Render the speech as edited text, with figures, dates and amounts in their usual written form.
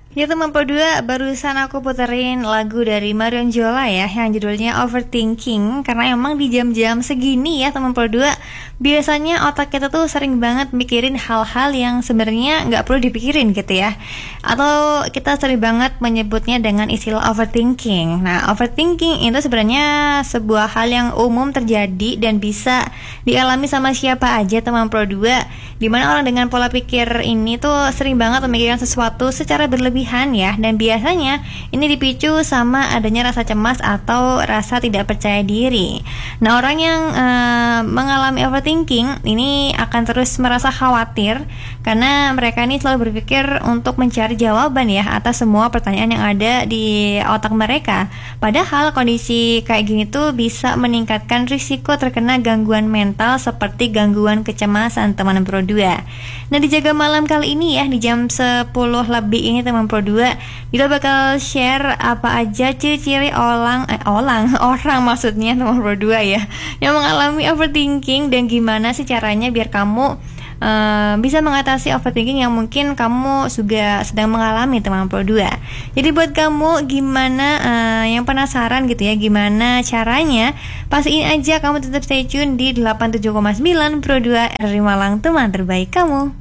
Ya teman Pro 2, barusan aku puterin lagu dari Marion Jola ya, yang judulnya Overthinking. Karena emang di jam-jam segini ya teman Pro 2, biasanya otak kita tuh sering banget mikirin hal-hal yang sebenarnya nggak perlu dipikirin gitu ya. Atau kita sering banget menyebutnya dengan istilah overthinking. Nah, overthinking itu sebenarnya sebuah hal yang umum terjadi dan bisa dialami sama siapa aja teman Pro 2. Dimana orang dengan pola pikir ini tuh sering banget memikirkan sesuatu secara berlebihan ya, dan biasanya ini dipicu sama adanya rasa cemas atau rasa tidak percaya diri. Nah, orang yang mengalami overthinking ini akan terus merasa khawatir karena mereka ini selalu berpikir untuk mencari jawaban ya atas semua pertanyaan yang ada di otak mereka. Padahal kondisi kayak gini tuh bisa meningkatkan risiko terkena gangguan mental seperti gangguan kecemasan teman Pro 2. Nah, di Jaga Malam kali ini ya, di jam 10 lebih ini teman Pro 2, kita bakal share apa aja ciri-ciri orang maksudnya teman Pro 2 ya, yang mengalami overthinking dan gimana sih caranya biar kamu bisa mengatasi overthinking yang mungkin kamu juga sedang mengalami teman Pro 2. Jadi buat kamu gimana yang penasaran gitu ya gimana caranya, pastiin aja kamu tetap stay tune di 87,9 Pro 2 RRI Malang, teman terbaik kamu.